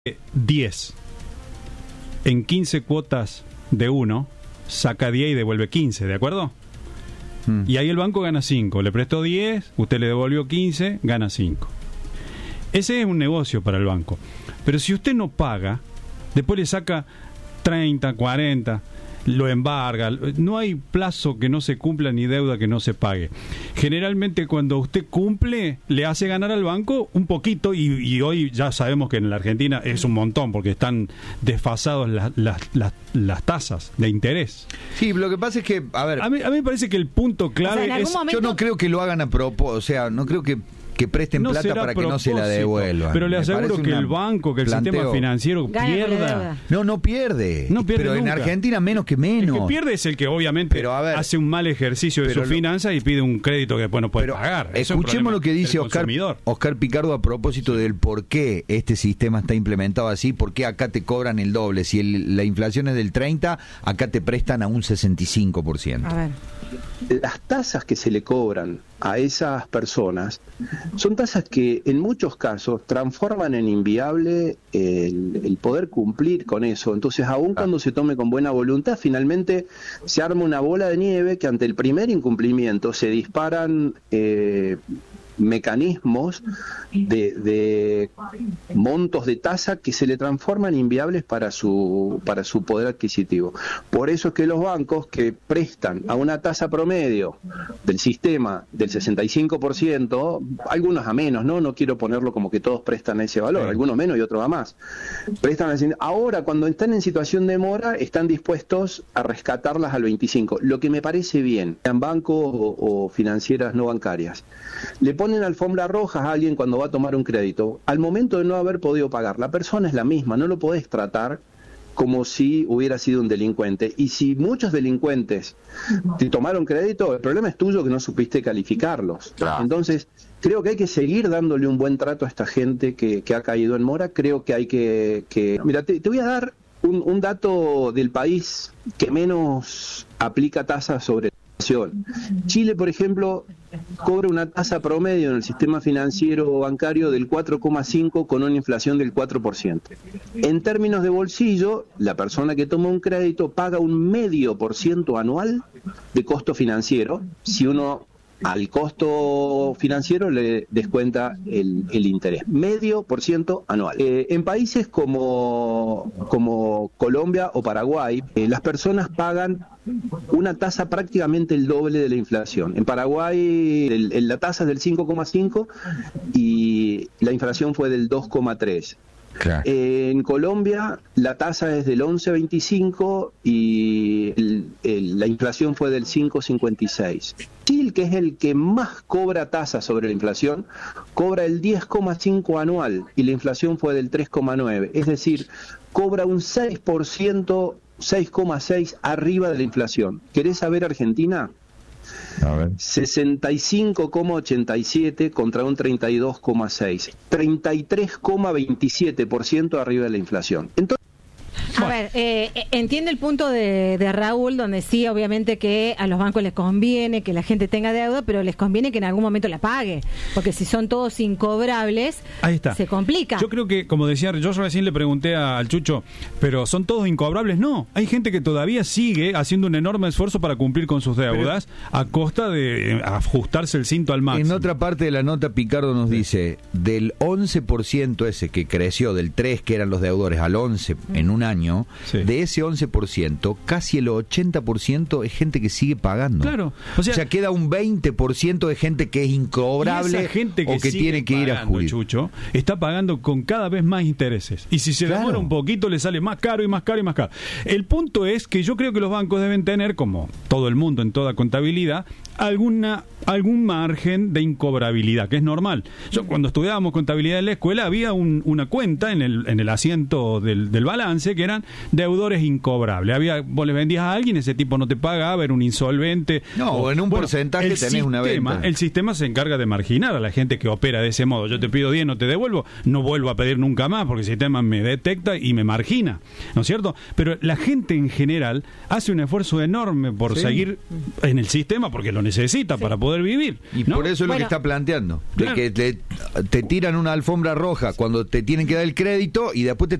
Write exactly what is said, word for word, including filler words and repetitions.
diez en quince cuotas de uno, saca diez y devuelve quince, ¿de acuerdo? Mm. Y ahí el banco gana cinco, le prestó diez, usted le devolvió quince, gana cinco. Ese es un negocio para el banco. Pero si usted no paga, después le saca treinta, cuarenta, lo embarga, no hay plazo que no se cumpla ni deuda que no se pague. Generalmente cuando usted cumple, le hace ganar al banco un poquito, y, y hoy ya sabemos que en la Argentina es un montón, porque están desfasados las, las, las, las tasas de interés. Sí, lo que pasa es que, a ver... A mí, a mí me parece que el punto clave, o sea, es... Momento... Yo no creo que lo hagan a propósito, o sea, no creo que... que presten no plata para que no se la devuelvan. Pero le aseguro que el banco, que el planteo, sistema financiero pierda. No, no pierde. No pierde pero nunca. En Argentina menos que menos. El que pierde es el que obviamente pero, a ver, hace un mal ejercicio de sus finanzas y pide un crédito que después no puede pagar. Eso escuchemos lo que dice Oscar, Oscar Picardo a propósito del por qué este sistema está implementado así, por qué acá te cobran el doble. Si el, la inflación es del treinta, acá te prestan a un sesenta y cinco por ciento. A ver. Las tasas que se le cobran a esas personas son tasas que en muchos casos transforman en inviable el, el poder cumplir con eso. Entonces, aun cuando se tome con buena voluntad, finalmente se arma una bola de nieve que ante el primer incumplimiento se disparan eh, mecanismos de, de montos de tasa que se le transforman inviables para su para su poder adquisitivo. Por eso es que los bancos que prestan a una tasa promedio del sistema del sesenta y cinco por ciento, algunos a menos, no no quiero ponerlo como que todos prestan a ese valor, algunos menos y otros a más, prestan a, ahora cuando están en situación de mora están dispuestos a rescatarlas al veinticinco, lo que me parece bien, en bancos o, o financieras no bancarias. Le ponen alfombra roja a alguien cuando va a tomar un crédito. Al momento de no haber podido pagar, la persona es la misma, no lo podés tratar como si hubiera sido un delincuente. Y si muchos delincuentes te tomaron crédito, el problema es tuyo que no supiste calificarlos. Claro. Entonces, creo que hay que seguir dándole un buen trato a esta gente que, que ha caído en mora. Creo que hay que... que... Mira, te, te voy a dar un, un dato del país que menos aplica tasas sobre Chile, por ejemplo, cobra una tasa promedio en el sistema financiero bancario del cuatro coma cinco con una inflación del cuatro por ciento. En términos de bolsillo, la persona que toma un crédito paga un medio por ciento anual de costo financiero si uno al costo financiero le descuenta el, el interés, medio por ciento anual. Eh, en países como, como Colombia o Paraguay, eh, las personas pagan una tasa prácticamente el doble de la inflación. En Paraguay el, el, la tasa es del cinco coma cinco y la inflación fue del dos coma tres. Claro. En Colombia la tasa es del once coma veinticinco y el, el, la inflación fue del cinco coma cincuenta y seis. Chile, que es el que más cobra tasa sobre la inflación, cobra el diez coma cinco anual y la inflación fue del tres coma nueve. Es decir, cobra un seis por ciento, seis coma seis arriba de la inflación. ¿Querés saber Argentina? A ver. sesenta y cinco coma ochenta y siete contra un treinta y dos coma seis. treinta y tres coma veintisiete por ciento arriba de la inflación. Entonces, a ver, eh, entiende el punto de, de Raúl, donde sí, obviamente que a los bancos les conviene que la gente tenga deuda, pero les conviene que en algún momento la pague, porque si son todos incobrables, ahí está, se complica. Yo creo que, como decía, yo recién le pregunté al Chucho, ¿pero son todos incobrables? No, hay gente que todavía sigue haciendo un enorme esfuerzo para cumplir con sus deudas, pero, a costa de eh, ajustarse el cinto al máximo. En otra parte de la nota, Picardo nos sí. dice, del once por ciento ese que creció, del tres que eran los deudores, al once por ciento en un año, sí. de ese once por ciento, casi el ochenta por ciento es gente que sigue pagando. Claro. O sea, o sea queda un veinte por ciento de gente que es incobrable gente que o que tiene que pagando, ir a juicio. Chucho, está pagando con cada vez más intereses. Y si se claro. demora un poquito, le sale más caro y más caro y más caro. El punto es que yo creo que los bancos deben tener, como todo el mundo en toda contabilidad, alguna algún margen de incobrabilidad, que es normal. Yo cuando estudiábamos contabilidad en la escuela había un, una cuenta en el, en el asiento del, del balance que eran eran deudores incobrables. Había, vos le vendías a alguien, ese tipo no te pagaba, era un insolvente. No, o en un bueno, porcentaje tenés sistema, una venta. El sistema se encarga de marginar a la gente que opera de ese modo. Yo te pido diez, no te devuelvo, no vuelvo a pedir nunca más porque el sistema me detecta y me margina, ¿no es cierto? Pero la gente en general hace un esfuerzo enorme por sí. seguir en el sistema porque lo necesita sí. para poder vivir. Y ¿no? por eso es bueno, lo que está planteando. De claro. que te, te tiran una alfombra roja cuando te tienen que dar el crédito y después te